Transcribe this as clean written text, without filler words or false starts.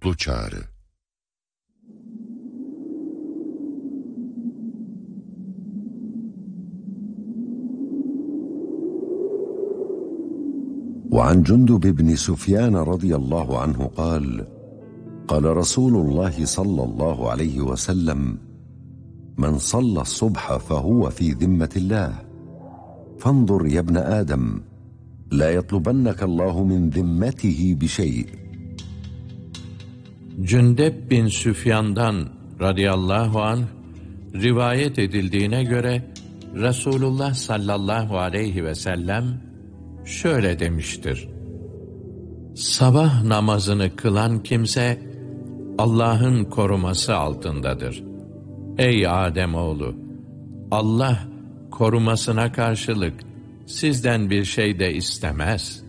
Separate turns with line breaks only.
Mutlu Çağrı. وعن جندب بن سفيان رضي الله عنه قال قال رسول الله صلى الله عليه وسلم من صلى الصبح فهو في ذمة الله فانظر يا ابن آدم لا يطلبنك الله من ذمته بشيء.
Cündep bin Süfyan'dan radıyallahu anh rivayet edildiğine göre Resulullah sallallahu aleyhi ve sellem şöyle demiştir: sabah namazını kılan kimse Allah'ın koruması altındadır. Ey Ademoğlu! Allah korumasına karşılık sizden bir şey de istemez.